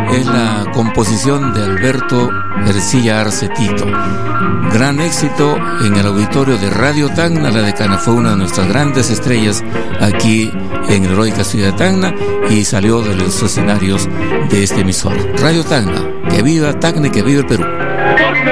es la composición de Alberto Ercilla Arce Tito. Gran éxito en el auditorio de Radio Tacna. La decana fue una de nuestras grandes estrellas aquí en la heroica ciudad de Tacna y salió de los escenarios de este emisor. Radio Tacna, que viva Tacna y que viva el Perú.